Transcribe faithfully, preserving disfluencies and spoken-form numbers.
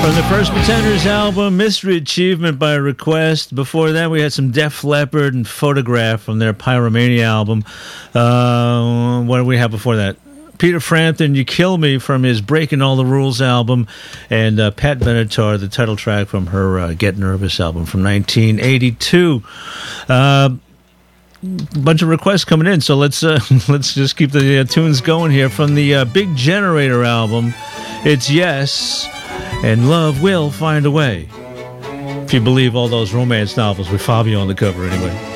From the First Pretenders album, Mystery Achievement by Request. Before that, we had some Def Leppard and Photograph from their Pyromania album. Uh, what do we have before that? Peter Frampton, You Kill Me from his Breaking All the Rules album. And uh, Pat Benatar, the title track from her uh, Get Nervous album from nineteen eighty-two. Uh, bunch of requests coming in, so let's uh, let's just keep the uh, tunes going here. From the uh, Big Generator album, it's Yes, and Love Will Find a Way. If you believe all those romance novels with Fabio on the cover, anyway.